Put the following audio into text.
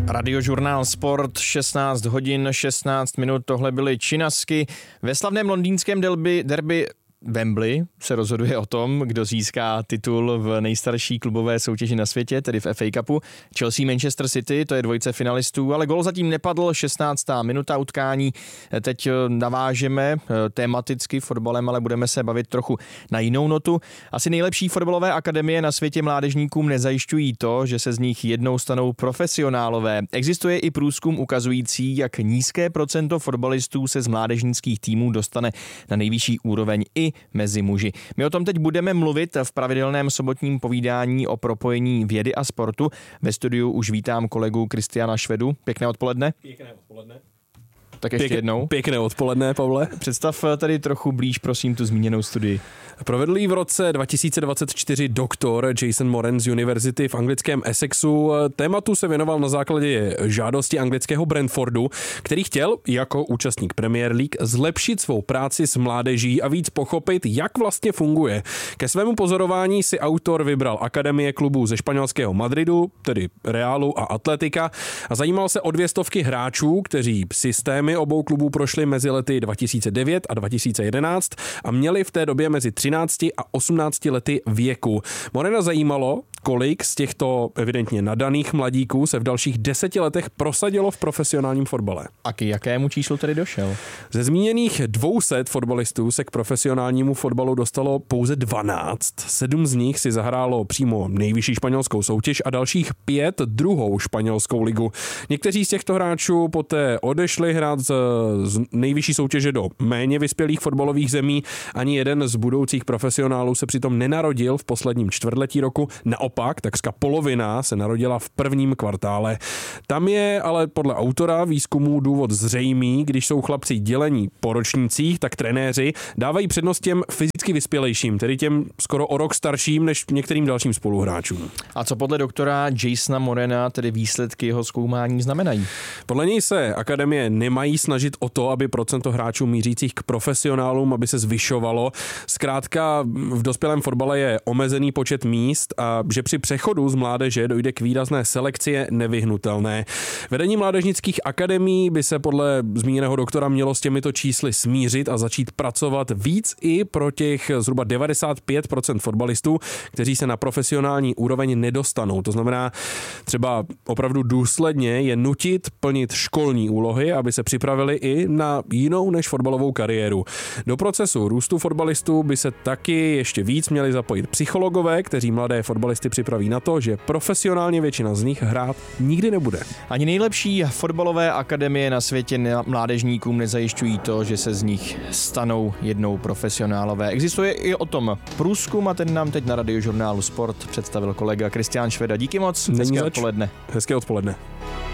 Radiožurnál Sport, 16 hodin 16 minut, tohle byly činasky. Ve slavném londýnském derby Wembley se rozhoduje o tom, kdo získá titul v nejstarší klubové soutěži na světě, tedy v FA Cupu. Chelsea Manchester City, to je dvojice finalistů, ale gól zatím nepadl, 16. minuta utkání. Teď navážeme tematicky fotbalem, ale budeme se bavit trochu na jinou notu. Asi nejlepší fotbalové akademie na světě mládežníkům nezajišťují to, že se z nich jednou stanou profesionálové. Existuje i průzkum ukazující, jak nízké procento fotbalistů se z mládežnických týmů dostane na nejvyšší úroveň i mezi muži. My o tom teď budeme mluvit v pravidelném sobotním povídání o propojení vědy a sportu. Ve studiu už vítám kolegu Kristiana Švedu. Pěkné odpoledne. Pěkné odpoledne. Tak ještě jednou. Pěkné odpoledne, Pavle. Představ tady trochu blíž, prosím, tu zmíněnou studii. Provedl ji v roce 2024 doktor Jason Moran z univerzity v anglickém Essexu. Tématu se věnoval na základě žádosti anglického Brentfordu, který chtěl jako účastník Premier League zlepšit svou práci s mládeží a víc pochopit, jak vlastně funguje. Ke svému pozorování si autor vybral akademie klubů ze španělského Madridu, tedy Realu a Atletika, a zajímal se o 200 hráčů, kteří systémy obou klubů prošli mezi lety 2009 a 2011 a měli v té době mezi 13 a 18 lety věku. Morena zajímalo, kolik z těchto evidentně nadaných mladíků se v dalších 10 letech prosadilo v profesionálním fotbale. A k jakému číslu tedy došel? Ze zmíněných 200 fotbalistů se k profesionálnímu fotbalu dostalo pouze 12. 7 z nich si zahrálo přímo nejvyšší španělskou soutěž a dalších 5 druhou španělskou ligu. Někteří z těchto hráčů poté odešli hrát z nejvyšší soutěže do méně vyspělých fotbalových zemí. Ani jeden z budoucích profesionálů se přitom nenarodil v posledním čtvrtletí roku. Naopak, takřka polovina se narodila v prvním kvartále. Tam je ale podle autora výzkumu důvod zřejmý, když jsou chlapci dělení po ročnících, tak trenéři dávají přednost těm fyzicky vyspělejším, tedy těm skoro o rok starším než některým dalším spoluhráčům. A co podle doktora Jasona Morana tedy výsledky jeho zkoumání znamenají? Podle něj se akademie nemají snažit o to, aby procento hráčů mířících k profesionálům, aby se zvyšovalo. Zkrátka v dospělém fotbale je omezený počet míst a že při přechodu z mládeže dojde k výrazné selekci je nevyhnutelné. Vedení mládežnických akademií by se podle zmíněného doktora mělo s těmito čísly smířit a začít pracovat víc i pro těch zhruba 95% fotbalistů, kteří se na profesionální úroveň nedostanou. To znamená třeba opravdu důsledně je nutit plnit školní úlohy, aby se připravili i na jinou než fotbalovou kariéru. Do procesu růstu fotbalistů by se taky ještě víc měli zapojit psychologové, kteří mladé fotbalisty připraví na to, že profesionálně většina z nich hrát nikdy nebude. Ani nejlepší fotbalové akademie na světě mládežníkům nezajišťují to, že se z nich stanou jednou profesionálové. Existuje i o tom průzkum a ten nám teď na Radiožurnálu Sport představil kolega Kristián Šveda. Díky moc, hezké odpoledne. Hezké odpoledne.